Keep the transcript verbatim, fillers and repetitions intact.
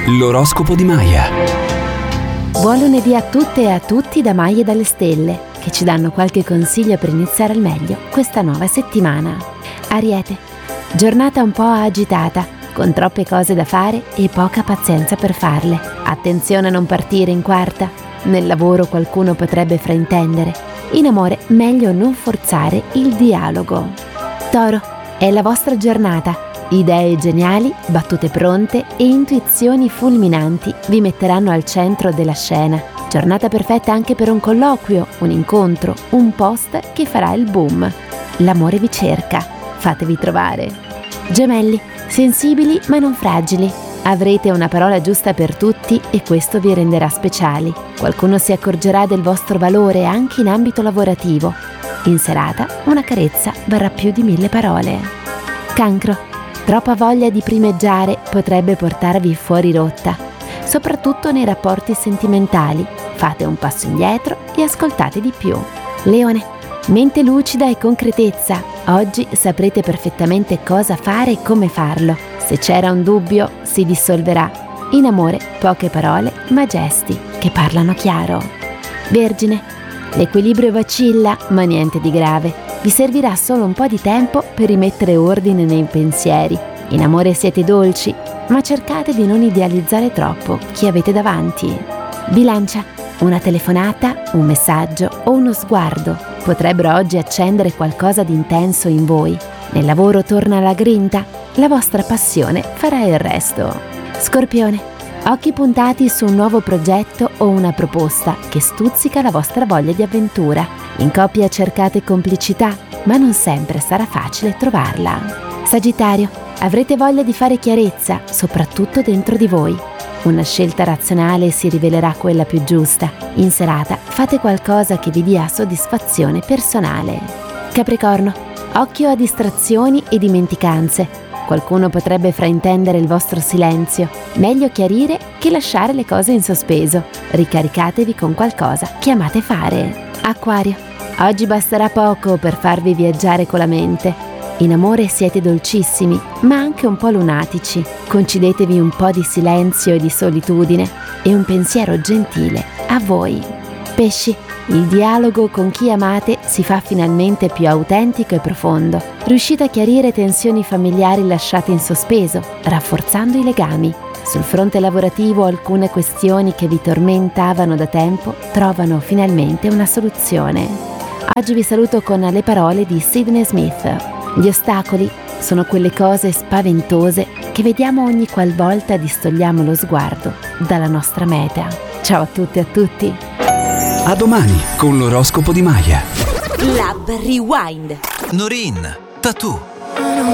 L'oroscopo di Maya. Buon lunedì a tutte e a tutti da Maya e dalle stelle, che ci danno qualche consiglio per iniziare al meglio questa nuova settimana. Ariete, giornata un po' agitata, con troppe cose da fare e poca pazienza per farle. Attenzione a non partire in quarta. Nel lavoro qualcuno potrebbe fraintendere. In amore meglio non forzare il dialogo. Toro, è la vostra giornata. Idee geniali, battute pronte e intuizioni fulminanti vi metteranno al centro della scena. Giornata perfetta anche per un colloquio, un incontro, un post che farà il boom. L'amore vi cerca, fatevi trovare. Gemelli, sensibili ma non fragili. Avrete una parola giusta per tutti e questo vi renderà speciali. Qualcuno si accorgerà del vostro valore anche in ambito lavorativo. In serata, una carezza varrà più di mille parole. Cancro, troppa voglia di primeggiare potrebbe portarvi fuori rotta, soprattutto nei rapporti sentimentali. Fate un passo indietro e ascoltate di più. Leone, mente lucida e concretezza. Oggi saprete perfettamente cosa fare e come farlo. Se c'era un dubbio, si dissolverà. In amore, poche parole, ma gesti che parlano chiaro. Vergine, l'equilibrio vacilla, ma niente di grave. Vi servirà solo un po' di tempo per rimettere ordine nei pensieri. In amore siete dolci, ma cercate di non idealizzare troppo chi avete davanti. Bilancia, una telefonata, un messaggio o uno sguardo potrebbero oggi accendere qualcosa di intenso in voi. Nel lavoro torna la grinta, la vostra passione farà il resto. Scorpione, occhi puntati su un nuovo progetto o una proposta che stuzzica la vostra voglia di avventura. In coppia cercate complicità, ma non sempre sarà facile trovarla. Sagittario, avrete voglia di fare chiarezza, soprattutto dentro di voi. Una scelta razionale si rivelerà quella più giusta. In serata fate qualcosa che vi dia soddisfazione personale. Capricorno, occhio a distrazioni e dimenticanze. Qualcuno potrebbe fraintendere il vostro silenzio. Meglio chiarire che lasciare le cose in sospeso. Ricaricatevi con qualcosa che amate fare. Acquario, oggi basterà poco per farvi viaggiare con la mente. In amore siete dolcissimi, ma anche un po' lunatici. Concedetevi un po' di silenzio e di solitudine e un pensiero gentile a voi. Pesci, il dialogo con chi amate si fa finalmente più autentico e profondo. Riuscite a chiarire tensioni familiari lasciate in sospeso, rafforzando i legami. Sul fronte lavorativo alcune questioni che vi tormentavano da tempo trovano finalmente una soluzione. Oggi vi saluto con le parole di Sidney Smith. Gli ostacoli sono quelle cose spaventose che vediamo ogni qualvolta distogliamo lo sguardo dalla nostra meta. Ciao a tutti e a tutti. A domani con l'oroscopo di Maya. Lab Rewind. Norin, Tattoo.